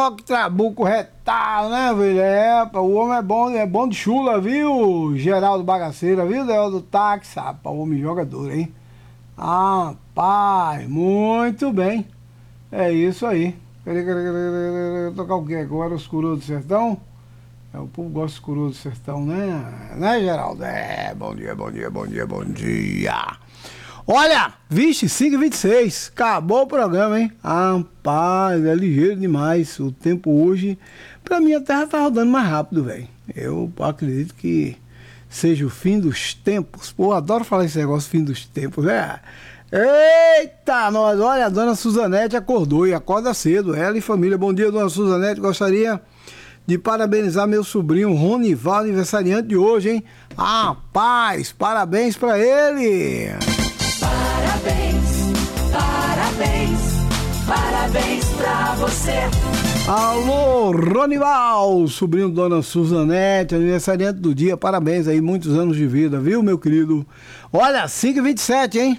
Rock Trabuco Retal, né, velho? O homem é bom de chula, viu? Geraldo Bagaceira, viu? Del do táxi, rapaz, o homem jogador, hein? Rapaz, muito bem. É isso aí. Cadê, tocar o quê agora? Os Coroas do Sertão? O povo gosta dos Coroas do Sertão, né? Né, Geraldo? Bom dia, bom dia, bom dia, bom dia. Olha, vixe, 5h26, acabou o programa, hein? Rapaz, é ligeiro demais. O tempo hoje, pra mim a terra tá rodando mais rápido, velho. Eu acredito que seja o fim dos tempos. Pô, adoro falar esse negócio, fim dos tempos, né? Eita, nós, olha, a dona Suzanete acordou e acorda cedo. Ela e família, bom dia, dona Suzanete. Gostaria de parabenizar meu sobrinho Ronival, aniversariante de hoje, hein? Rapaz, parabéns pra ele! Parabéns, parabéns, parabéns pra você. Alô, Ronival, sobrinho da dona Suzanete, aniversariante do dia, parabéns aí, muitos anos de vida, viu, meu querido? Olha, 5h27, hein?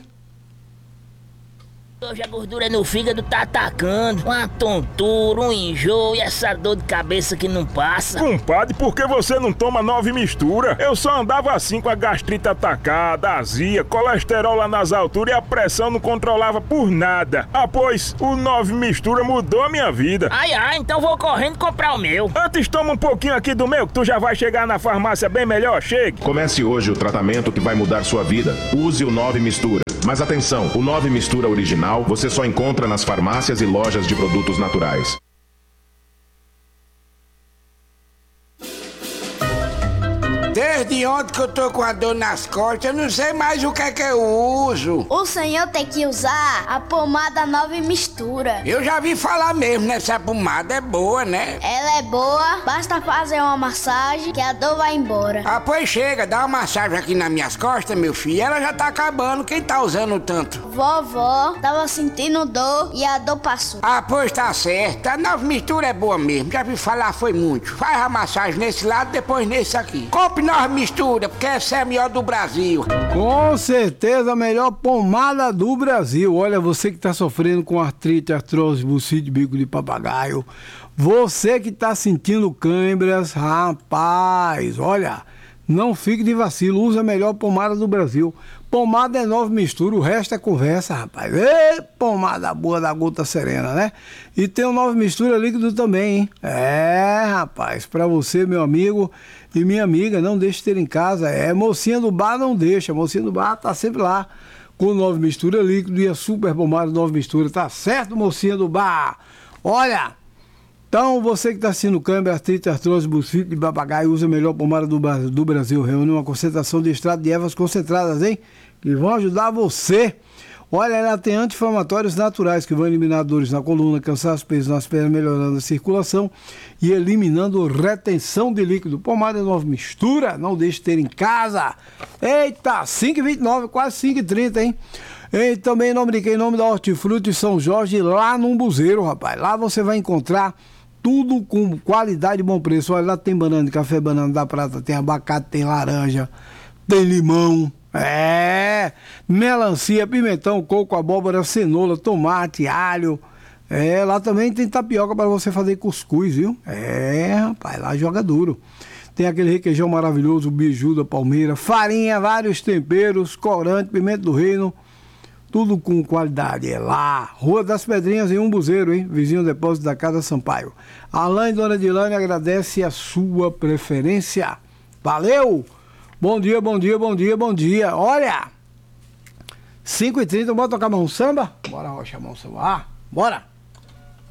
Hoje a gordura no fígado tá atacando, uma tontura, um enjoo e essa dor de cabeça que não passa. Compadre, por que você não toma 9 mistura? Eu só andava assim com a gastrite atacada, azia, colesterol lá nas alturas e a pressão não controlava por nada. Pois o 9 mistura mudou a minha vida. Ai, então vou correndo comprar o meu. Antes toma um pouquinho aqui do meu que tu já vai chegar na farmácia bem melhor, chegue. Comece hoje o tratamento que vai mudar sua vida. Use o 9 mistura. Mas atenção, o 9 mistura original você só encontra nas farmácias e lojas de produtos naturais. Desde ontem que eu tô com a dor nas costas, eu não sei mais o que é que eu uso. O senhor tem que usar a pomada 9 mistura. Eu já vi falar mesmo nessa pomada, é boa, né? Ela é boa, basta fazer uma massagem que a dor vai embora. Pois chega, dá uma massagem aqui nas minhas costas, meu filho, ela já tá acabando, quem tá usando tanto? Vovó tava sentindo dor e a dor passou. Pois tá certo, a 9 mistura é boa mesmo, já vi falar foi muito. Faz a massagem nesse lado, depois nesse aqui. Compre 9 mistura, porque essa é a melhor do Brasil. Com certeza a melhor pomada do Brasil. Olha, você que está sofrendo com artrite, artrose, bucite, bico de papagaio, você que está sentindo câimbras, rapaz, olha, não fique de vacilo, usa a melhor pomada do Brasil. Pomada é 9 mistura, o resto é conversa, rapaz. Ei, pomada boa da Gota Serena, né? E tem o 9 mistura líquido também, hein? Rapaz, pra você, meu amigo e minha amiga, não deixe de ter em casa. Mocinha do bar não deixa, mocinha do bar tá sempre lá com 9 mistura líquido e a super pomada 9 mistura, tá certo, mocinha do bar? Olha, então você que tá assistindo câimbra, artrite, artrose, bucite de papagaio, usa a melhor pomada do Brasil, reúne uma concentração de extrato de ervas concentradas, hein? Que vão ajudar você. Olha, ela tem anti-inflamatórios naturais que vão eliminar dores na coluna, cansaço, peso nas pernas, melhorando a circulação e eliminando retenção de líquido. Pomada 9 mistura, não deixe de ter em casa. Eita, 5h29, quase 5h30, hein? E também em nome de quem? Em nome da Hortifruti São Jorge, lá no Umbuzeiro, rapaz. Lá você vai encontrar tudo com qualidade e bom preço. Olha, lá tem banana de café, banana da prata, tem abacate, tem laranja, tem limão. Melancia, pimentão, coco, abóbora, cenoura, tomate, alho. Lá também tem tapioca para você fazer cuscuz, viu? Rapaz, lá joga duro. Tem aquele requeijão maravilhoso, biju da palmeira, farinha, vários temperos, corante, pimenta do reino, tudo com qualidade. É lá, Rua das Pedrinhas, em Umbuzeiro, hein? Vizinho do depósito da Casa Sampaio. Alain e Dona Dilane agradece a sua preferência. Valeu! Bom dia, bom dia, bom dia, bom dia. Olha, 5h30, bora tocar mão samba? Bora, Rocha, mão samba. Bora!